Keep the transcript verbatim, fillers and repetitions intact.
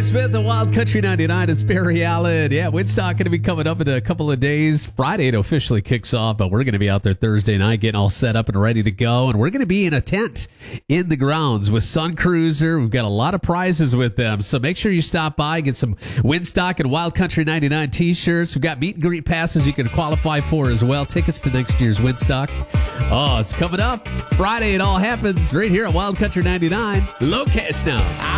Smith and Wild Country ninety-nine. It's Barry Allen. Yeah, Woodstock going to be coming up in a couple of days. Friday it officially kicks off, but we're going to be out there Thursday night getting all set up and ready to go. And we're going to be in a tent in the grounds with Sun Cruiser. We've got a lot of prizes with them. So make sure you stop by, get some Woodstock and Wild Country ninety-nine t-shirts. We've got meet and greet passes you can qualify for as well. Tickets to next year's Woodstock. Oh, it's coming up. Friday it all happens right here at Wild Country ninety-nine. Low cash now.